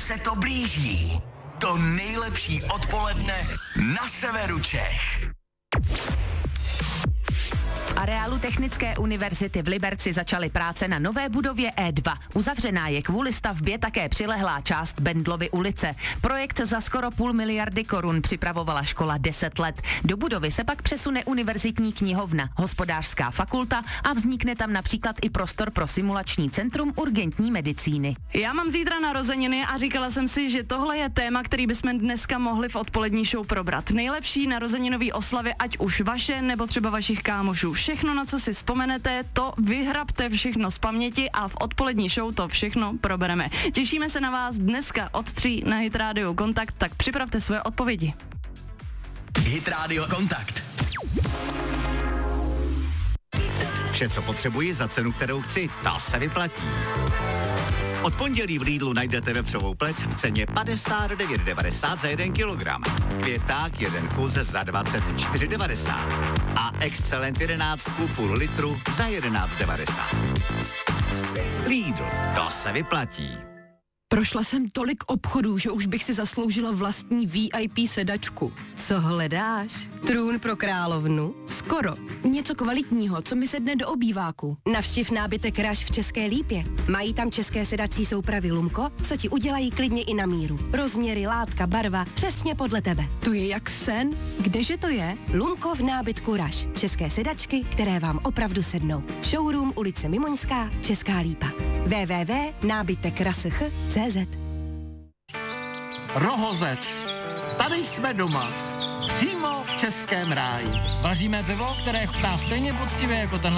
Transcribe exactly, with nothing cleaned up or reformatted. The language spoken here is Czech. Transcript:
se to blíží. To nejlepší odpoledne na severu Čech. V areálu Technické univerzity v Liberci začaly práce na nové budově E dva. Uzavřená je kvůli stavbě také přilehlá část Bendlovy ulice. Projekt za skoro půl miliardy korun připravovala škola deset let. Do budovy se pak přesune univerzitní knihovna, hospodářská fakulta a vznikne tam například i prostor pro simulační centrum urgentní medicíny. Já mám zítra narozeniny a říkala jsem si, že tohle je téma, který bychom dneska mohli v odpolední show probrat. Nejlepší narozeninový oslavy, ať už vaše nebo třeba vašich kámošů. Všechno, na co si vzpomenete, to vyhrabte všechno z paměti a v odpolední show to všechno probereme. Těšíme se na vás dneska od tří na Hit Radio Kontakt, tak připravte své odpovědi. Hit Radio Kontakt. Vše, co potřebuji za cenu, kterou chci, ta se vyplatí. Od pondělí v Lidlu najdete vepřovou plec v ceně padesát devět devadesát za jeden kilogram. Květák jeden kus za dvacet čtyři devadesát. A Excelent jedenáct půl litru za jedenáct devadesát. Lidl, to se vyplatí. Prošla jsem tolik obchodů, že už bych si zasloužila vlastní V I P sedačku. Co hledáš? Trůn pro královnu? Skoro. Něco kvalitního, co mi sedne do obýváku. Navštiv nábytek Rush v České Lípě. Mají tam české sedací soupravy Lumko, co ti udělají klidně i na míru. Rozměry, látka, barva, přesně podle tebe. To je jak sen. Kdeže to je? Lumko v nábytku Rush. České sedačky, které vám opravdu sednou. Showroom ulice Mimoňská, Česká Lípa. w w w tečka nábytek rush tečka c z. Rohozec. Tady jsme doma. Přímo v Českém ráji. Vaříme pivo, které chutná stejně poctivě jako ten